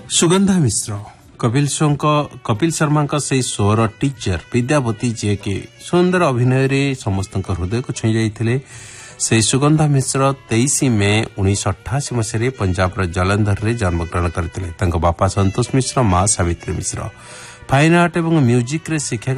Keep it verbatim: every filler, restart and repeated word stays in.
ସୁଗନ୍ଧା ମିଶ୍ର କପିଲ ଶୋଙ୍କ କପିଲ ଶର୍ମାଙ୍କ ସେହି ଶୋର ଟିଚର ବିଦ୍ୟାପତି ଯିଏକି ସୁନ୍ଦର ଅଭିନୟରେ ସମସ୍ତଙ୍କ ହୃଦୟକୁ ଛୁଇଁ ଯାଇଥିଲେ ସେହି ସୁଗନ୍ଧା ମିଶ୍ର ତେଇଶ ମେ ଉଣେଇଶହ ଅଠାଅଶୀ ମସିହାରେ ପଞ୍ଜାବର ଜଲନ୍ଧରରେ ଜନ୍ମଗ୍ରହଣ କରିଥିଲେ। ତାଙ୍କ ବାପା ସନ୍ତୋଷ ମିଶ୍ର, ମା ସାବିତ୍ରୀ ମିଶ୍ର ଫାଇନ୍ ଆର୍ଟ ଏବଂ ମ୍ୟୁଜିକ୍ରେ ଶିକ୍ଷା